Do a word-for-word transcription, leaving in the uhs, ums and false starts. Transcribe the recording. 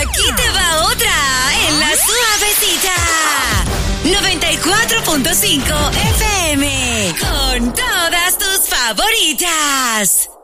Aquí te va otra en la suavecita. noventa y cuatro punto cinco F M. Con todas tus favoritas.